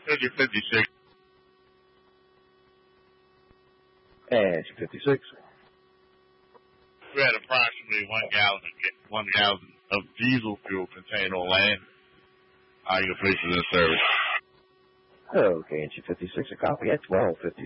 Engine 56. Engine 56. We had approximately 1 gallon of diesel fuel contained on land. You can place it in service. Okay, Engine 56, a copy at 12:56.